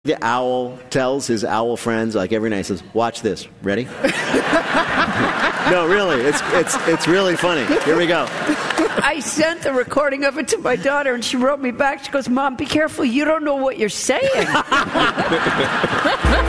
The owl tells his owl friends, like every night, says, "Watch this. Ready?" No, really, it's really funny. Here we go. I sent the recording of it to my daughter, and she wrote me back. She goes, "Mom, be careful. You don't know what you're saying."